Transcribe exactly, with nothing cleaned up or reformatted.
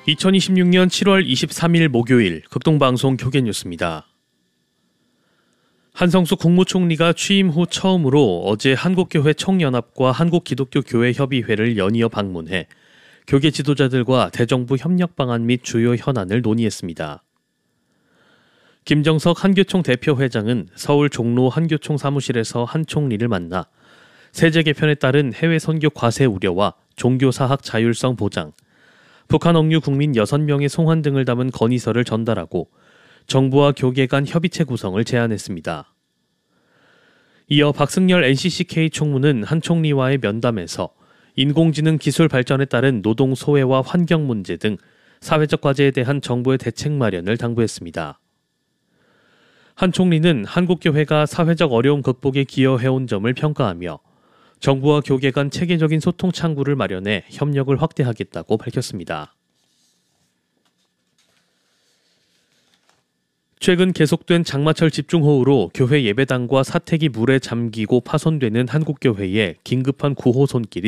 이천이십육년 칠월 이십삼일 목요일 극동방송 교계뉴스입니다. 한성수 국무총리가 취임 후 처음으로 어제 한국교회 총연합과 한국기독교교회협의회를 연이어 방문해 교계 지도자들과 대정부 협력 방안 및 주요 현안을 논의했습니다. 김정석 한교총 대표회장은 서울 종로 한교총 사무실에서 한 총리를 만나 세제 개편에 따른 해외 선교 과세 우려와 종교사학 자율성 보장, 북한 억류 국민 여섯 명의 송환 등을 담은 건의서를 전달하고 정부와 교계 간 협의체 구성을 제안했습니다. 이어 박승열 엔씨씨케이 총무는 한 총리와의 면담에서 인공지능 기술 발전에 따른 노동 소외와 환경 문제 등 사회적 과제에 대한 정부의 대책 마련을 당부했습니다. 한 총리는 한국교회가 사회적 어려움 극복에 기여해온 점을 평가하며 정부와 교계 간 체계적인 소통 창구를 마련해 협력을 확대하겠다고 밝혔습니다. 최근 계속된 장마철 집중호우로 교회 예배당과 사택이 물에 잠기고 파손되는 한국교회에 긴급한 구호 손길이